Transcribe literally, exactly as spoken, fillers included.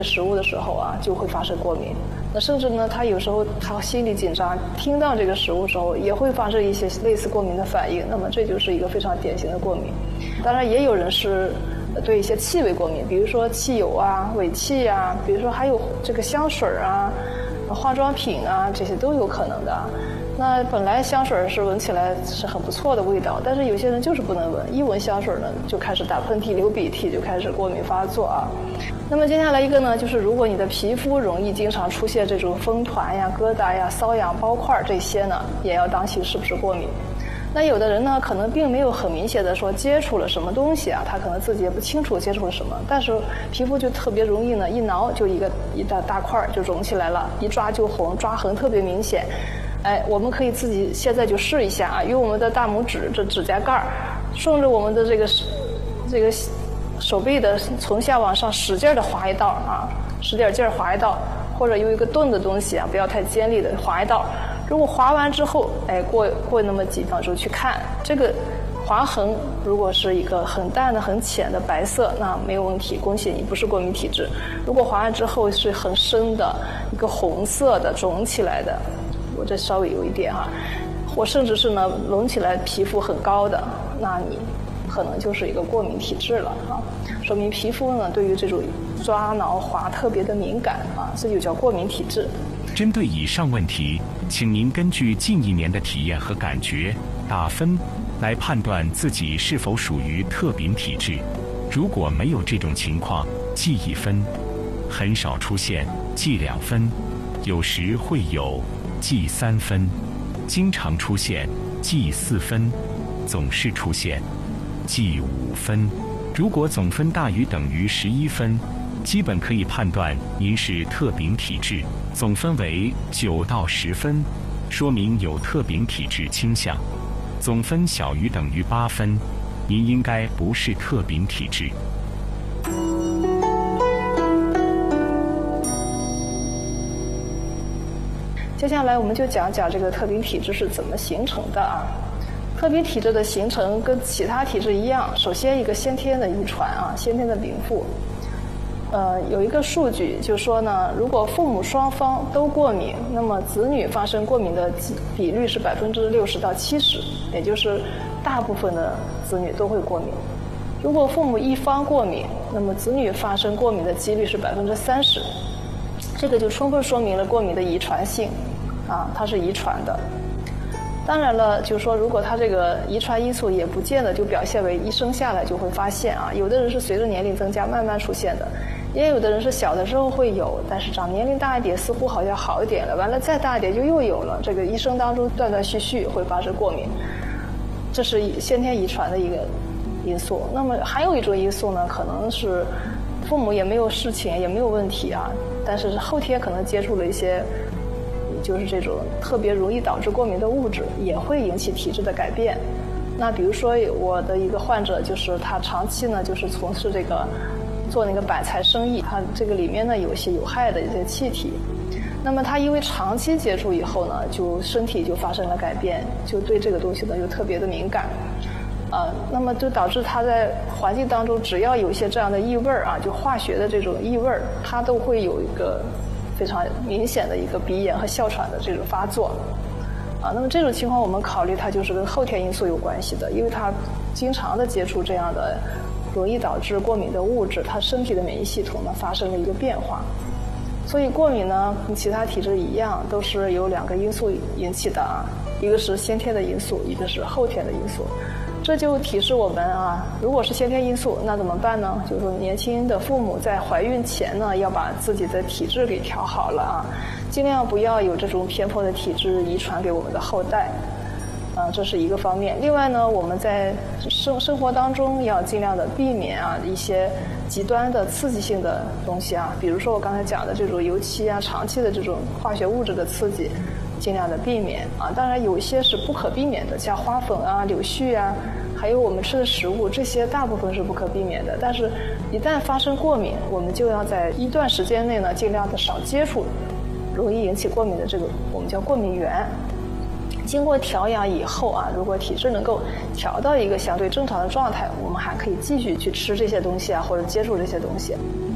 食物的时候啊，就会发生过敏。那甚至呢，他有时候他心里紧张，听到这个食物的时候也会发生一些类似过敏的反应。那么这就是一个非常典型的过敏。当然，也有人是对一些气味过敏，比如说汽油啊、尾气啊，比如说还有这个香水啊、化妆品啊，这些都有可能的。那本来香水是闻起来是很不错的味道，但是有些人就是不能闻，一闻香水呢就开始打喷嚏、流鼻涕，就开始过敏发作啊。那么接下来一个呢，就是如果你的皮肤容易经常出现这种风团呀、疙瘩呀、瘙痒、包块这些呢，也要当心是不是过敏。那有的人呢，可能并没有很明显的说接触了什么东西啊，他可能自己也不清楚接触了什么，但是皮肤就特别容易呢，一挠就一个一大大块就肿起来了，一抓就红，抓痕特别明显。哎，我们可以自己现在就试一下啊，用我们的大拇指这指甲盖儿，顺着我们的这个这个手背的从下往上使劲的划一道啊，使点劲儿划一道，或者用一个钝的东西啊，不要太尖利的划一道。如果划完之后，哎，过过那么几秒钟去看这个划痕，如果是一个很淡的、很浅的白色，那没有问题，恭喜你不是过敏体质。如果划完之后是很深的一个红色的肿起来的，我这稍微有一点哈、啊，或甚至是呢隆起来皮肤很高的，那你可能就是一个过敏体质了啊，说明皮肤呢对于这种抓挠划特别的敏感啊，这就叫过敏体质。 针对以上问题，请您根据近一年的体验和感觉打分，来判断自己是否属于特禀体质。如果没有这种情况，记一分；很少出现，记两分；有时会有，记三分；经常出现，记四分；总是出现，记五分。如果总分大于等于十一分，基本可以判断您是特禀体质，总分为九到十分，说明有特禀体质倾向。总分小于等于八分，您应该不是特禀体质。 接下来我们就讲讲这个特禀体质是怎么形成的啊。特禀体质的形成跟其他体质一样，首先一个先天的遗传啊，先天的禀赋。呃，有一个数据就说呢，如果父母双方都过敏，那么子女发生过敏的比率是百分之六十到七十，也就是大部分的子女都会过敏。如果父母一方过敏，那么子女发生过敏的几率是百分之三十。这个就充分说明了过敏的遗传性，啊，它是遗传的。当然了，就是说，如果它这个遗传因素也不见得就表现为一生下来就会发现啊，有的人是随着年龄增加慢慢出现的。也有的人是小的时候会有，但是长年龄大一点似乎好像好一点了，完了再大一点就又有了，这个一生当中断断续续会发生过敏，这是先天遗传的一个因素。那么还有一种因素呢，可能是父母也没有事情也没有问题啊，但是后天可能接触了一些就是这种特别容易导致过敏的物质，也会引起体质的改变。那比如说我的一个患者，就是他长期呢就是从事这个做那个板材生意，它这个里面呢有一些有害的一些气体，那么他因为长期接触以后呢，就身体就发生了改变，就对这个东西呢就特别的敏感，呃，那么就导致他在环境当中只要有一些这样的异味啊，就化学的这种异味，他都会有一个非常明显的一个鼻炎和哮喘的这种发作，啊，那么这种情况我们考虑它就是跟后天因素有关系的，因为他经常的接触这样的容易导致过敏的物质，它身体的免疫系统呢发生了一个变化。所以过敏呢跟其他体质一样，都是由两个因素引起的啊，一个是先天的因素，一个是后天的因素。这就提示我们啊，如果是先天因素，那怎么办呢？就是说年轻的父母在怀孕前呢，要把自己的体质给调好了啊，尽量不要有这种偏颇的体质遗传给我们的后代。啊，这是一个方面。另外呢，我们在生生活当中要尽量的避免啊一些极端的刺激性的东西啊，比如说我刚才讲的这种油漆啊、长期的这种化学物质的刺激，尽量的避免啊。当然有一些是不可避免的，像花粉啊、柳絮啊，还有我们吃的食物，这些大部分是不可避免的。但是，一旦发生过敏，我们就要在一段时间内呢，尽量的少接触容易引起过敏的这个我们叫过敏源。经过调养以后啊，如果体质能够调到一个相对正常的状态，我们还可以继续去吃这些东西啊，或者接触这些东西。